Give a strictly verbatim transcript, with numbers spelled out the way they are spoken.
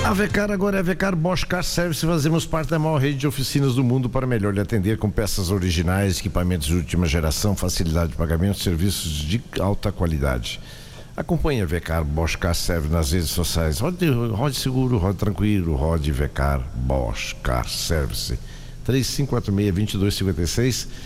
A Vecar agora é a Vecar Bosch Car Service. Fazemos parte da maior rede de oficinas do mundo para melhor lhe atender com peças originais, equipamentos de última geração, facilidade de pagamento, serviços de alta qualidade. Acompanhe a Vecar Bosch Car Service nas redes sociais. Rode, rode seguro, rode tranquilo, rode Vecar Bosch Car Service. três cinco quatro seis, dois dois cinco seis.